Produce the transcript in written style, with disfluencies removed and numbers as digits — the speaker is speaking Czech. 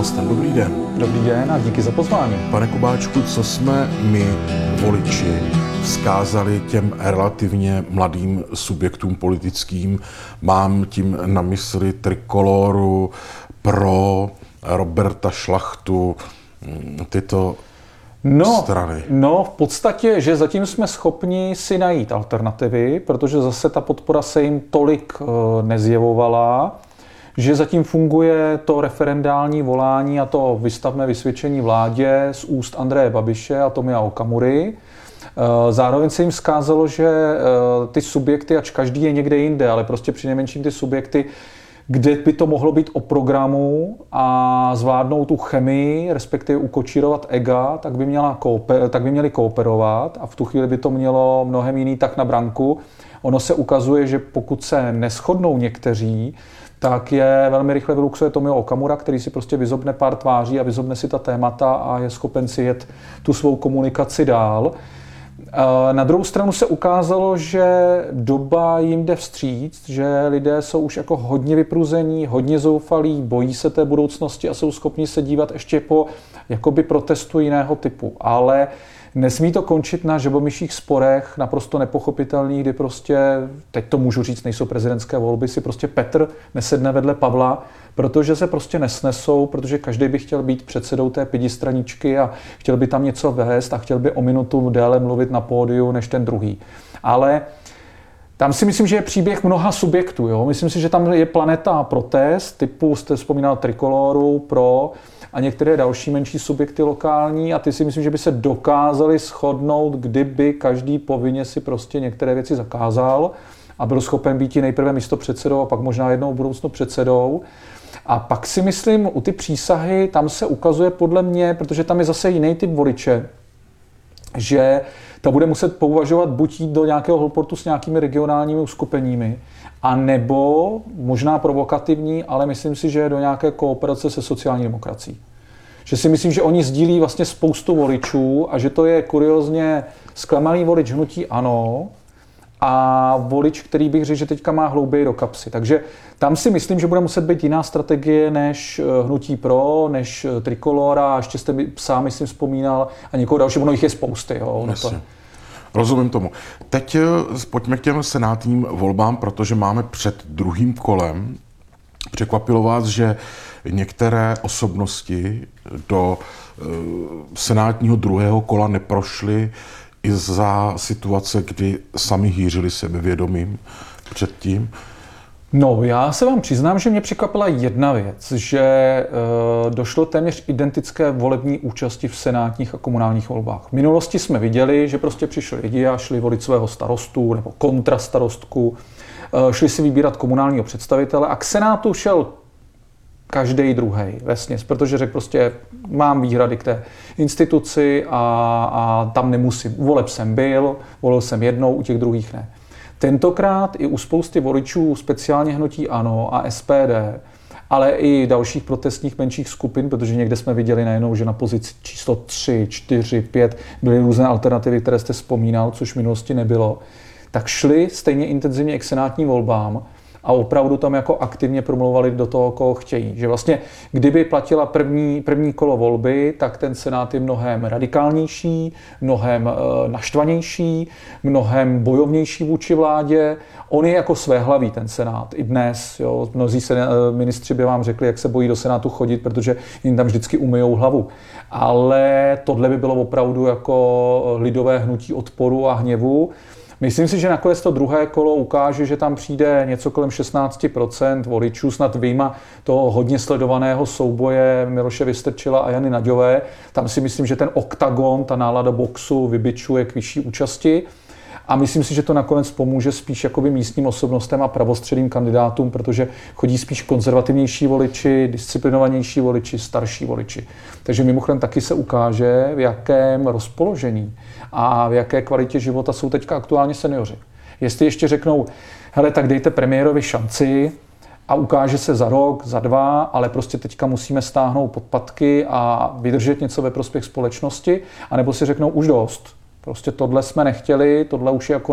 hostem. Dobrý den. Dobrý den a díky za pozvání. Pane Kubáčku, co jsme my, voliči, vzkázali těm relativně mladým subjektům politickým? Mám tím na mysli Trikoloru, Pro, Roberta Šlachtu, tyto strany. No, v podstatě, že zatím jsme schopni si najít alternativy, protože zase ta podpora se jim tolik nezjevovala, že zatím funguje to referendální volání a to vystavme vysvědčení vládě z úst Andreje Babiše a Tomia Okamury. Zároveň se jim vzkázalo, že ty subjekty, ač každý je někde jinde, ale prostě přinejmenším ty subjekty, kde by to mohlo být o programu a zvládnout tu chemii, respektive ukočírovat ega, tak by měli kooperovat a v tu chvíli by to mělo mnohem jiný tak na branku. Ono se ukazuje, že pokud se neshodnou někteří, tak je velmi rychle vyluxuje Tomio Okamura, který si prostě vyzobne pár tváří a vyzobne si ta témata a je schopen si jet tu svou komunikaci dál. Na druhou stranu se ukázalo, že doba jim jde vstříc, že lidé jsou už jako hodně vypruzení, hodně zoufalí, bojí se té budoucnosti a jsou schopni se dívat ještě po jakoby protestu jiného typu. Ale nesmí to končit na žabomyších sporech, naprosto nepochopitelných, kdy prostě, teď to můžu říct, nejsou prezidentské volby, si prostě Petr nesedne vedle Pavla, protože se prostě nesnesou, protože každý by chtěl být předsedou té pidistraničky a chtěl by tam něco vést a chtěl by o minutu déle mluvit na pódiu než ten druhý. Ale tam si myslím, že je příběh mnoha subjektů. Jo? Myslím si, že tam je planeta protest, typu jste vzpomínal Trikoloru, Pro a některé další menší subjekty lokální a ty si myslím, že by se dokázali shodnout, kdyby každý povinně si prostě některé věci zakázal a byl schopen být nejprve místopředsedou a pak možná jednou v budoucnu předsedou. A pak si myslím, u ty přísahy, tam se ukazuje podle mě, protože tam je zase jiný typ voliče, že ta bude muset pouvažovat buď jít do nějakého holportu s nějakými regionálními uskupeními, a nebo možná provokativní, ale myslím si, že do nějaké kooperace se sociální demokracií. Že si myslím, že oni sdílí vlastně spoustu voličů a že to je kuriózně zklamaný volič hnutí ANO a volič, který bych řekl, že teďka má hlouběji do kapsy. Takže tam si myslím, že bude muset být jiná strategie než hnutí Pro, než Trikolora, a ještě jste sám, myslím, vzpomínal a někoho dalšího, ono jich je spousty. Jo, Rozumím tomu. Teď pojďme k těm senátním volbám, protože máme před druhým kolem. Překvapilo vás, že některé osobnosti do senátního druhého kola neprošly i za situace, kdy sami hýřili sebevědomím předtím? No, já se vám přiznám, že mě překvapila jedna věc, že došlo téměř identické volební účasti v senátních a komunálních volbách. V minulosti jsme viděli, že prostě přišli lidi a šli volit svého starostu nebo kontrastarostku, šli si vybírat komunálního představitele a k senátu šel každý druhej vesměs, protože řekl prostě, mám výhrady k té instituci a tam nemusím. U voleb jsem byl, volil jsem jednou, u těch druhých ne. Tentokrát i u spousty voličů, speciálně hnutí ANO a SPD, ale i dalších protestních menších skupin, protože někde jsme viděli najednou, že na pozici číslo 3, 4, 5 byly různé alternativy, které jste vzpomínal, což v minulosti nebylo, tak šli stejně intenzivně k senátním volbám a opravdu tam jako aktivně promlouvali do toho, koho chtějí. Že vlastně, kdyby platila první kolo volby, tak ten senát je mnohem radikálnější, mnohem naštvanější, mnohem bojovnější vůči vládě. On je jako svéhlavý ten senát i dnes. Jo. Mnozí ministři by vám řekli, jak se bojí do senátu chodit, protože jim tam vždycky umyjou hlavu. Ale tohle by bylo opravdu jako lidové hnutí odporu a hněvu. Myslím si, že nakonec to druhé kolo ukáže, že tam přijde něco kolem 16% voličů, snad vyjma toho hodně sledovaného souboje Miloše Vystrčila a Jany Naďové. Tam si myslím, že ten oktagon, ta nálada boxu vybičuje k vyšší účasti. A myslím si, že to nakonec pomůže spíš jakoby místním osobnostem a pravostředním kandidátům, protože chodí spíš konzervativnější voliči, disciplinovanější voliči, starší voliči. Takže mimochodem taky se ukáže, v jakém rozpoložení a v jaké kvalitě života jsou teďka aktuálně seniori. Jestli ještě řeknou, hele, tak dejte premiérovi šanci a ukáže se za rok, za dva, ale prostě teďka musíme stáhnout podpatky a vydržet něco ve prospěch společnosti, anebo si řeknou už dost. Prostě tohle jsme nechtěli, tohle už je jako